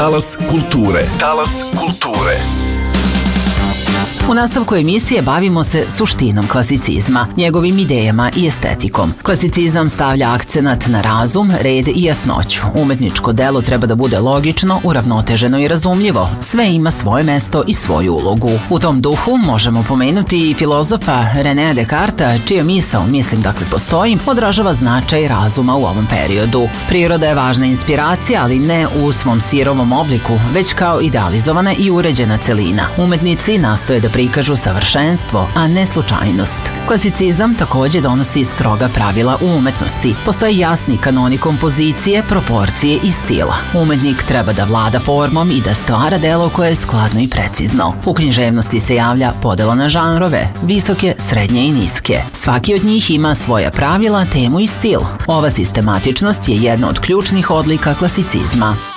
Talas kulture. Talas kulture. U nastavku emisije bavimo se suštinom klasicizma, njegovim idejama i estetikom. Klasicizam stavlja akcenat na razum, red i jasnoću. Umetničko delo treba da bude logično, uravnoteženo i razumljivo. Sve ima svoje mesto i svoju ulogu. U tom duhu možemo pomenuti i filozofa Renea Descartesa, čija misao, mislim dakle postoji, odražava značaj razuma u ovom periodu. Priroda je važna inspiracija, ali ne u svom sirovom obliku, već kao idealizovana i uređena celina. Umetnici nastoje da prikažu savršenstvo, a ne slučajnost. Klasicizam takođe donosi stroga pravila u umetnosti. Postoje jasni kanoni kompozicije, proporcije i stila. Umetnik treba da vlada formom i da stvara delo koje je skladno i precizno. U književnosti se javlja podela na žanrove, visoke, srednje i niske. Svaki od njih ima svoja pravila, temu i stil. Ova sistematičnost je jedna od ključnih odlika klasicizma.